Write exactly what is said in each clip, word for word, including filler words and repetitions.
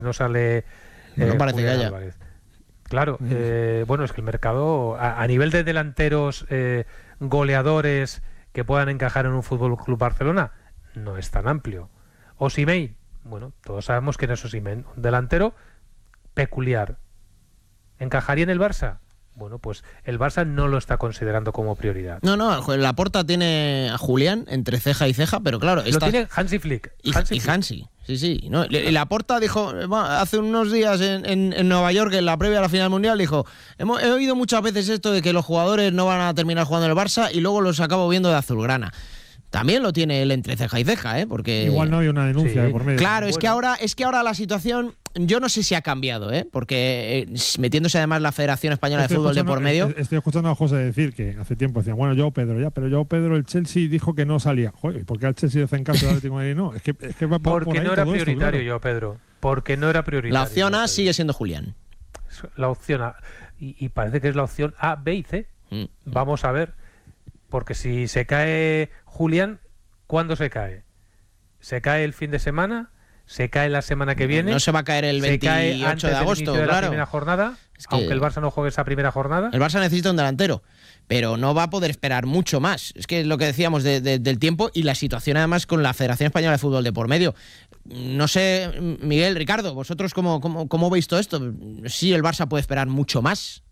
no sale eh, no parece Julián que haya. Álvarez. Claro, eh, bueno, es que el mercado a, a nivel de delanteros eh, goleadores que puedan encajar en un Fútbol Club Barcelona no es tan amplio. Osimhen, bueno, todos sabemos quién es Osimhen, un delantero peculiar. ¿Encajaría en el Barça? Bueno, pues el Barça no lo está considerando como prioridad. No, no, Laporta tiene a Julián entre ceja y ceja, pero claro... Lo esta... tiene Hansi Flick. Y Hansi, y Flick. Hansi, sí, sí. ¿no? Y Laporta dijo, hace unos días en, en, en Nueva York, en la previa a la final mundial, dijo, Hemos, he oído muchas veces esto de que los jugadores no van a terminar jugando en el Barça y luego los acabo viendo de azulgrana. También lo tiene él entre ceja y ceja, ¿eh? Porque... Igual no hay una denuncia Sí. de por medio. Claro, es Bueno. que ahora es que ahora la situación, yo no sé si ha cambiado, ¿eh? Porque eh, metiéndose además la Federación Española Estoy de Fútbol de escuchando- por medio... est- Estoy escuchando a José decir que hace tiempo decían, bueno, yo Pedro, ya, pero yo Pedro, el Chelsea dijo que no salía. Joder, ¿por qué al Chelsea le hacen caso al Atlético de Madrid? No, es que, es que va por, por Porque ahí no era todo esto, prioritario claro. yo, Pedro. Porque no era prioritario. La opción yo, A Pedro. sigue siendo Julián. La opción A. Y, y parece que es la opción A, B y C. Mm. Vamos a ver. Porque si se cae Julián, ¿cuándo se cae? ¿Se cae el fin de semana? ¿Se cae la semana que viene? No se va a caer el ¿Se cae veintiocho antes de del agosto, inicio de la claro. primera jornada? Es que- Aunque el Barça no juegue esa primera jornada. El Barça necesita un delantero, pero no va a poder esperar mucho más. Es que es lo que decíamos de, de, del tiempo y la situación además con la Federación Española de Fútbol de por medio. No sé, Miguel, Ricardo, ¿vosotros cómo, cómo, cómo veis todo esto? Sí, el Barça puede esperar mucho más.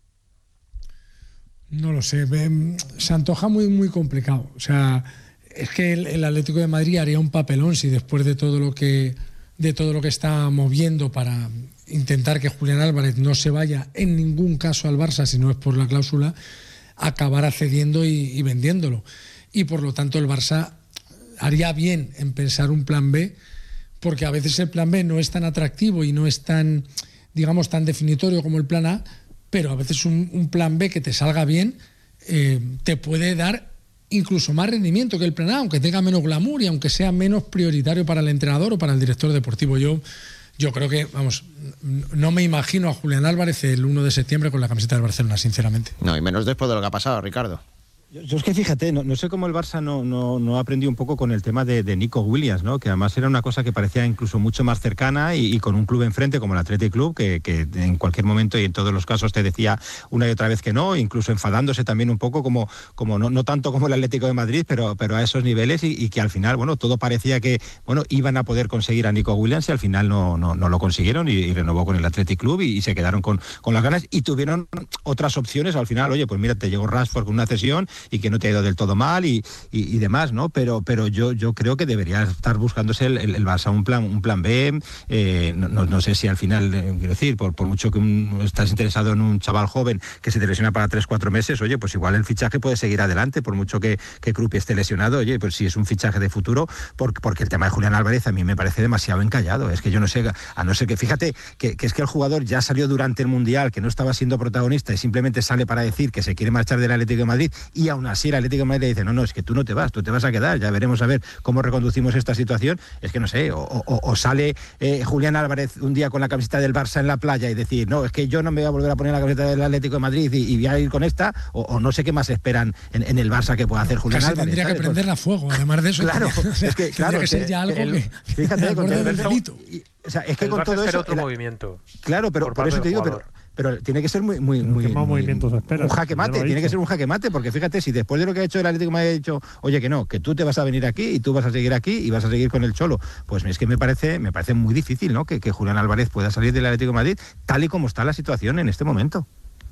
No lo sé, ve- se antoja muy, muy complicado. O sea, es que el, el Atlético de Madrid haría un papelón si después de todo lo que de todo lo que está moviendo para intentar que Julián Álvarez no se vaya en ningún caso al Barça, si no es por la cláusula, acabará cediendo y, y vendiéndolo. Y por lo tanto el Barça haría bien en pensar un plan B, porque a veces el plan B no es tan atractivo y no es tan, digamos, tan definitorio como el plan A, pero a veces un, un plan B que te salga bien eh, te puede dar incluso más rendimiento que el plan A, aunque tenga menos glamour y aunque sea menos prioritario para el entrenador o para el director deportivo. Yo, yo creo que, vamos, no me imagino a Julián Álvarez el uno de septiembre con la camiseta del Barcelona, sinceramente. No, y menos después de lo que ha pasado, Ricardo. Yo, yo es que fíjate, no, no sé cómo el Barça no, no, no aprendió un poco con el tema de, de Nico Williams, ¿no? Que además era una cosa que parecía incluso mucho más cercana y, y con un club enfrente como el Athletic Club, que, que en cualquier momento y en todos los casos te decía una y otra vez que no, incluso enfadándose también un poco como, como no, no tanto como el Atlético de Madrid, pero, pero a esos niveles y, y que al final, bueno, todo parecía que, bueno, iban a poder conseguir a Nico Williams y al final no, no, no lo consiguieron y, y renovó con el Athletic Club y, y se quedaron con, con las ganas y tuvieron otras opciones al final. Oye, pues mira, te llegó Rashford con una cesión y que no te ha ido del todo mal y, y, y demás, ¿no? Pero, pero yo, yo creo que debería estar buscándose el, el, el Barça un plan, un plan B. Eh, no, no, no sé si al final, eh, quiero decir, por, por mucho que un, estás interesado en un chaval joven que se te lesiona para tres, cuatro meses, oye, pues igual el fichaje puede seguir adelante, por mucho que, que Krupi esté lesionado, oye, pues si es un fichaje de futuro, porque, porque el tema de Julián Álvarez a mí me parece demasiado encallado. Es que yo no sé, a no ser que, fíjate, que, que es que el jugador ya salió durante el Mundial, que no estaba siendo protagonista y simplemente sale para decir que se quiere marchar del Atlético de Madrid y aún así el Atlético de Madrid le dice, no, no, es que tú no te vas, tú te vas a quedar, ya veremos a ver cómo reconducimos esta situación. Es que no sé, o, o, o sale eh, Julián Álvarez un día con la camiseta del Barça en la playa y decir, no, es que yo no me voy a volver a poner la camiseta del Atlético de Madrid y, y voy a ir con esta, o, o no sé qué más esperan en, en el Barça que pueda hacer Julián Casi Álvarez. tendría ¿sabes? que prenderla a fuego, además de eso. Claro, o sea, es que, claro, tendría que ser que- ya algo el- que... fíjate, al con borde todo del eso- delito. y- o sea, es que El con Barça todo espera eso... otro el- movimiento. Claro, pero por por parte eso del te digo, pero, jugador. pero tiene que ser muy, muy, Pero muy, ¿qué más muy- movimientos esperas? un jaque Ya mate, lo ha tiene que dicho. ser un jaque mate, porque fíjate, si después de lo que ha hecho el Atlético me ha dicho, oye, que no, que tú te vas a venir aquí y tú vas a seguir aquí y vas a seguir con el Cholo, pues es que me parece, me parece muy difícil, ¿no? Que, que Julián Álvarez pueda salir del Atlético de Madrid tal y como está la situación en este momento.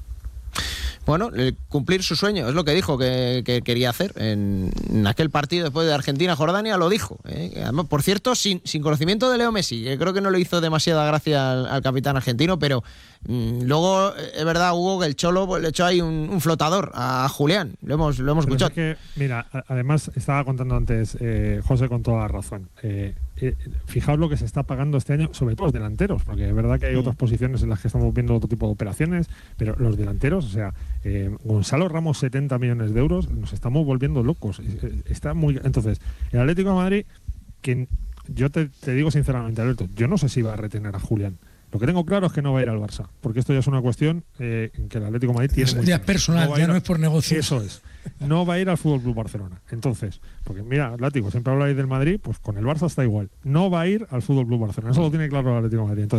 Bueno, eh, cumplir su sueño, es lo que dijo que, que quería hacer en, en aquel partido después de Argentina-Jordania, lo dijo. ¿eh? Además, por cierto, sin, sin conocimiento de Leo Messi, eh, creo que no le hizo demasiada gracia al, al capitán argentino, pero mmm, luego eh, es verdad, Hugo, que el Cholo pues, le echó ahí un, un flotador a Julián, lo hemos, lo hemos Pero escuchado. es que, mira, a- además estaba contando antes eh, José con toda la razón. Eh, eh, fijaos lo que se está pagando este año, sobre todo los delanteros, porque es verdad que hay Mm. otras posiciones en las que estamos viendo otro tipo de operaciones, pero los delanteros, o sea, eh, Gonzalo Ramos setenta millones de euros, nos estamos volviendo locos. Eh, Está muy, entonces, el Atlético de Madrid, que yo te, te digo sinceramente, Alberto, yo no sé si va a retener a Julián. Lo que tengo claro es que no va a ir al Barça, porque esto ya es una cuestión eh, en que el Atlético de Madrid tiene Es- muy ya es claro. personal, va a ya ir no a- es por negocio. Eso es. No va a ir al Fútbol Club Barcelona. Entonces, porque mira, Látigo, siempre habláis del Madrid, pues con el Barça está igual. No va a ir al Fútbol Club Barcelona. Eso lo tiene claro el Atlético de Madrid. Entonces,